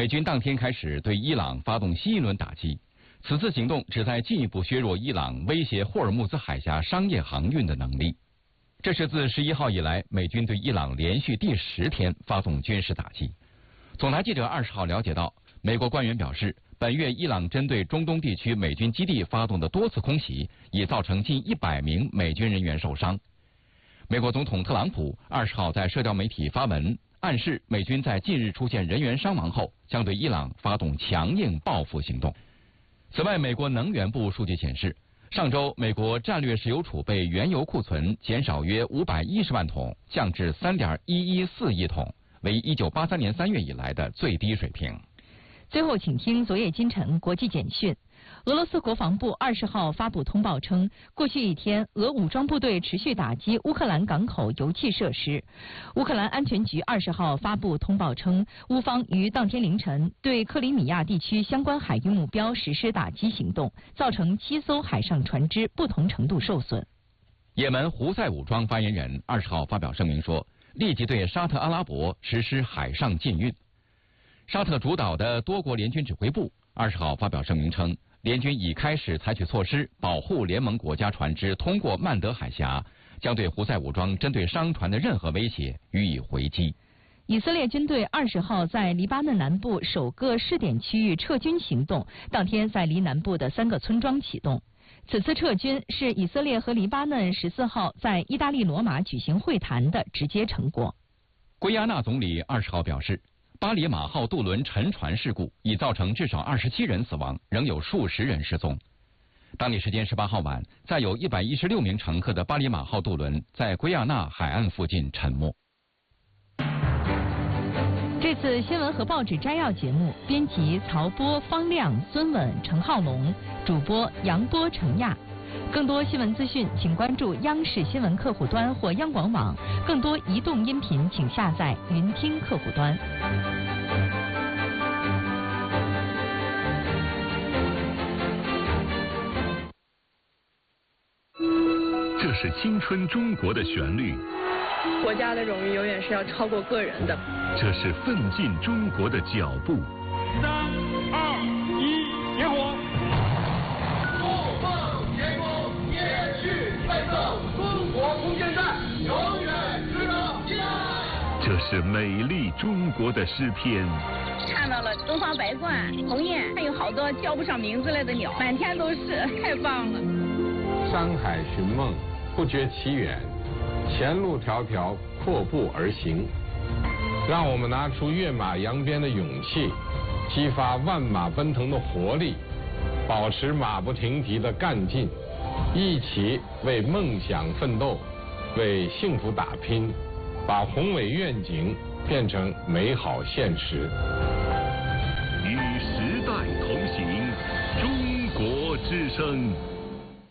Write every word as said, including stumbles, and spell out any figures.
美军当天开始对伊朗发动新一轮打击。此次行动旨在进一步削弱伊朗威胁霍尔木兹海峡商业航运的能力。这是自十一号以来，美军对伊朗连续第十天发动军事打击。总台记者二十号了解到，美国官员表示，本月伊朗针对中东地区美军基地发动的多次空袭，已造成近一百名美军人员受伤。美国总统特朗普二十号在社交媒体发文，暗示美军在近日出现人员伤亡后，将对伊朗发动强硬报复行动。此外，美国能源部数据显示，上周美国战略石油储备原油库存减少约五百一十万桶，降至 三点一一四亿桶，为一九八三年三月以来的最低水平。 最后，请听昨夜今晨国际简讯。俄罗斯国防部二十号发布通报称，过去一天，俄武装部队持续打击乌克兰港口油气设施。乌克兰安全局二十号发布通报称，乌方于当天凌晨对克里米亚地区相关海域目标实施打击行动，造成七艘海上船只不同程度受损。 也门胡塞武装发言人二十号发表声明说，立即对沙特阿拉伯实施海上禁运。沙特主导的多国联军指挥部二十号发表声明称，联军已开始采取措施保护联盟国家船只通过曼德海峡，将对胡塞武装针对商船的任何威胁予以回击。 以色列军队二十号在黎巴嫩南部首个试点区域撤军行动，当天在黎南部的三个村庄启动。此次撤军是以色列和黎巴嫩十四号在意大利罗马举行会谈的直接成果。 圭亚那总理二十号表示，巴里马号渡轮沉船事故已造成至少二十七人死亡，仍有数十人失踪。当地时间十八号晚，载有一百一十六名乘客的巴里马号渡轮在圭亚那海岸附近沉没。 这次新闻和报纸摘要节目，编辑曹波、方亮、孙稳、陈浩龙，主播杨波、程亚。更多新闻资讯，请关注央视新闻客户端或央广网。更多移动音频，请下载云听客户端。 这是青春中国的旋律。 国家的荣誉永远是要超过个人的。 这是奋进中国的脚步。 三二一，点火！ 怒放天空，延续奋斗，中国空间站永远值得期待。 这是美丽中国的诗篇。 看到了东方白鹳、鸿雁，还有好多叫不上名字来的鸟，满天都是，太棒了。 山海寻梦，不觉其远，前路迢迢，阔步而行。让我们拿出跃马扬鞭的勇气，激发万马奔腾的活力，保持马不停蹄的干劲，一起为梦想奋斗，为幸福打拼，把宏伟愿景变成美好现实。 与时代同行，中国之声。